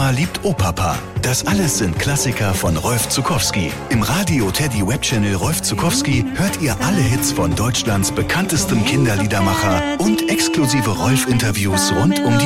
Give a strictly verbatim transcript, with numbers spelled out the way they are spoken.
Oma liebt Opapa. Das alles sind Klassiker von Rolf Zuckowski. Im Radio Teddy Webchannel Rolf Zuckowski hört ihr alle Hits von Deutschlands bekanntestem Kinderliedermacher und exklusive Rolf-Interviews rund um die